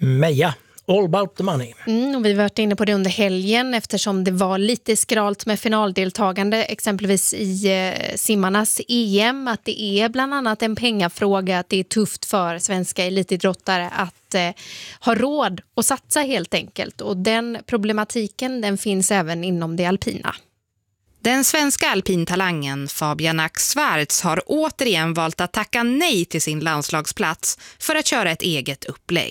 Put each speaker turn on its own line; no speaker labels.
Meja, all about the money.
Och vi har varit inne på det under helgen eftersom det var lite skralt med finaldeltagande exempelvis i simmarnas EM, att det är bland annat en pengafråga, att det är tufft för svenska elitidrottare att ha råd att satsa helt enkelt, och den problematiken den finns även inom det alpina.
Den svenska alpintalangen Fabian Ax-Schwarz har återigen valt att tacka nej till sin landslagsplats för att köra ett eget upplägg.